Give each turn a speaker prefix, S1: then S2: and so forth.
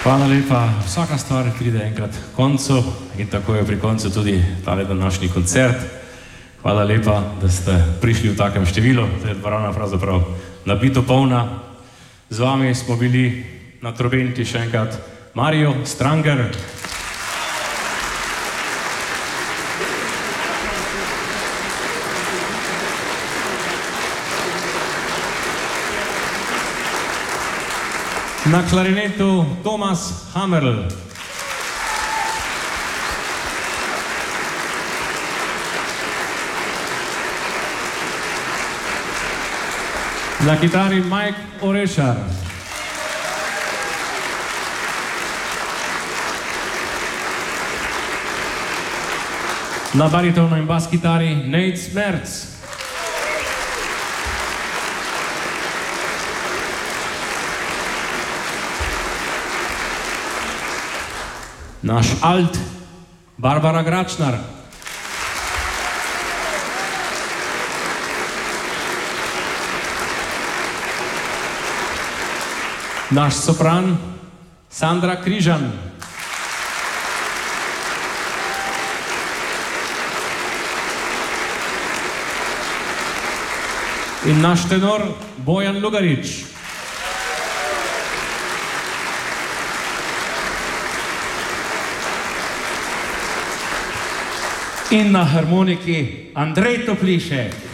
S1: Hvala lepa. Vsaka stvar pride enkrat k koncu in tako je pri koncu tudi tale današnji koncert. Hvala lepa, da ste prišli v takem številu. To je dvorana pravzaprav nabito polna. Z vami smo bili na trobenti še enkrat Mario Stranger. Na klarinetu Thomas Hammerl. Na kitari Mike Orešar. Na baritonu in bas kitari Nate Smerc. Naš alt Barbara Gračnar. Naš sopran Sandra Križan. In naš tenor Bojan Lugarič.
S2: In na harmoniki Andrej Toplišek.